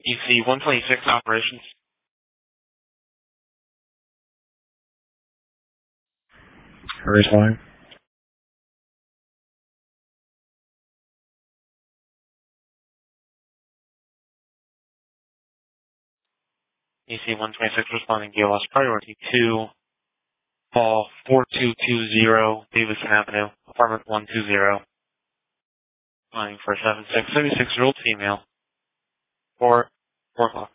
EC 126 operations. Responding. EC 126 responding GLS priority 2, call 4220 Davidson Avenue, apartment 120. Flying for 76, 36-year-old female. 4 o'clock.